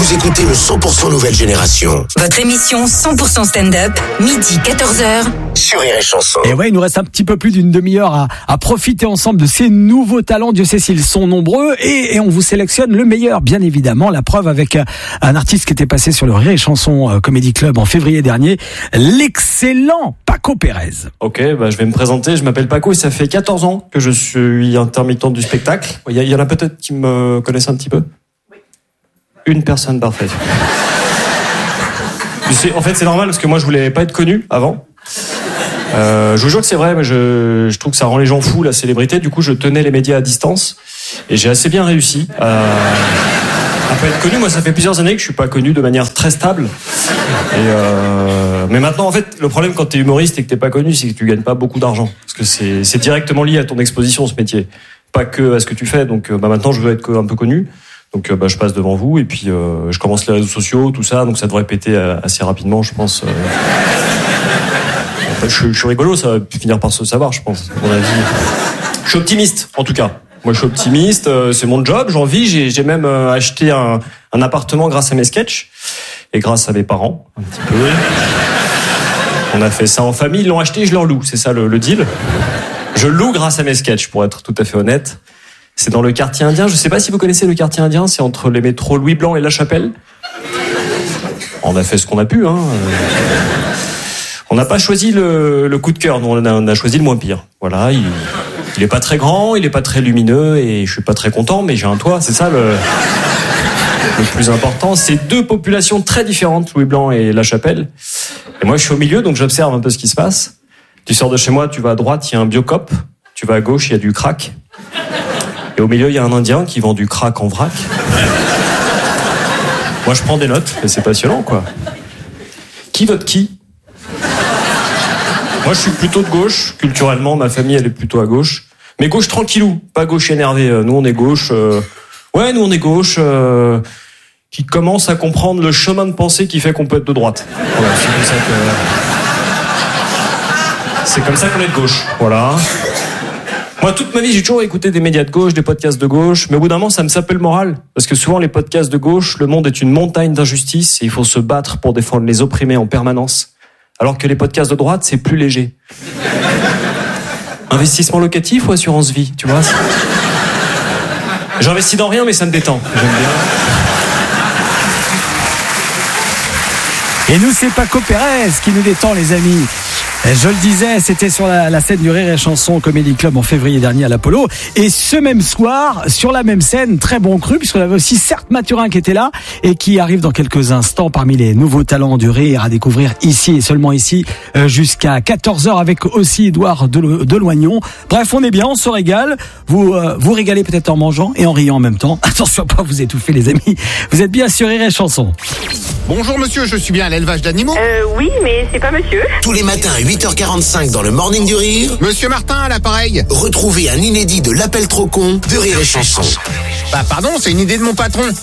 Vous écoutez le 100% nouvelle génération. Votre émission 100% stand-up, midi 14h. Sur Rire et Chanson. Et ouais, il nous reste un petit peu plus d'une demi-heure à profiter ensemble de ces nouveaux talents. Dieu sait s'ils sont nombreux. Et on vous sélectionne le meilleur, bien évidemment. La preuve avec un artiste qui était passé sur le Rire et Chanson Comedy Club en février dernier. L'excellent Paco Pérez. Ok, je vais me présenter. Je m'appelle Paco et ça fait 14 ans que je suis intermittent du spectacle. Il y en a peut-être qui me connaissent un petit peu. Une personne, parfaite. En fait, c'est normal parce que moi, je voulais pas être connu avant. Je vous jure que c'est vrai, mais je trouve que ça rend les gens fous, la célébrité. Du coup, je tenais les médias à distance et j'ai assez bien réussi à pas être connu. Moi, ça fait plusieurs années que je suis pas connu de manière très stable. Mais maintenant, en fait, le problème quand t'es humoriste et que t'es pas connu, c'est que tu gagnes pas beaucoup d'argent. Parce que c'est directement lié à ton exposition, ce métier. Pas que à ce que tu fais. Donc, maintenant, je veux être un peu connu. Donc je passe devant vous et puis je commence les réseaux sociaux, tout ça, donc ça devrait péter assez rapidement, je pense. Enfin, je suis rigolo, ça va finir par se savoir, je pense. À mon avis. Je suis optimiste, en tout cas. Moi, je suis optimiste, c'est mon job, j'en vis. J'ai même acheté un appartement grâce à mes sketchs et grâce à mes parents, un petit peu. On a fait ça en famille, ils l'ont acheté, je leur loue, c'est ça le deal. Je loue grâce à mes sketchs, pour être tout à fait honnête. C'est dans le quartier indien. Je sais pas si vous connaissez le quartier indien. C'est entre les métros Louis Blanc et La Chapelle. On a fait ce qu'on a pu, hein. On n'a pas choisi le coup de cœur. Nous, on a choisi le moins pire. Voilà. Il est pas très grand, il est pas très lumineux et je suis pas très content, mais j'ai un toit. C'est ça le plus important. C'est deux populations très différentes, Louis Blanc et La Chapelle. Et moi, je suis au milieu, donc j'observe un peu ce qui se passe. Tu sors de chez moi, tu vas à droite, il y a un Biocop. Tu vas à gauche, il y a du crack. Et au milieu, il y a un Indien qui vend du crack en vrac. Moi, je prends des notes, et c'est passionnant, quoi. Qui vote qui ? Moi, je suis plutôt de gauche. Culturellement, ma famille, elle est plutôt à gauche. Mais gauche tranquillou, pas gauche énervée. Nous, on est gauche... Ouais, nous, on est gauche... qui commence à comprendre le chemin de pensée qui fait qu'on peut être de droite. Voilà, c'est comme ça qu'on est de gauche. Voilà... Moi, toute ma vie, j'ai toujours écouté des médias de gauche, des podcasts de gauche, mais au bout d'un moment, ça me sapait le moral. Parce que souvent, les podcasts de gauche, le monde est une montagne d'injustice et il faut se battre pour défendre les opprimés en permanence. Alors que les podcasts de droite, c'est plus léger. Investissement locatif ou assurance vie, tu vois ? J'investis dans rien, mais ça me détend. J'aime bien. Et nous, c'est Paco Pérez qui nous détend, les amis. Je le disais, c'était sur la scène du Rire et Chanson Comedy Club en février dernier à l'Apollo. Et ce même soir, sur la même scène, très bon cru, puisqu'on avait aussi certes Mathurin qui était là et qui arrive dans quelques instants parmi les nouveaux talents du Rire à découvrir ici et seulement ici jusqu'à 14h avec aussi Édouard Deloignon. Bref, on est bien, on se régale. Vous régalez peut-être en mangeant et en riant en même temps. Attention à pas vous étouffer, les amis. Vous êtes bien sur Rire et Chanson. Bonjour monsieur, je suis bien à l'élevage d'animaux. Oui, mais c'est pas monsieur. Tous les matins à 8h45 dans le Morning du Rire. Monsieur Martin à l'appareil. Retrouvez un inédit de l'appel trop con de Rire et Chanson. Bah pardon, c'est une idée de mon patron.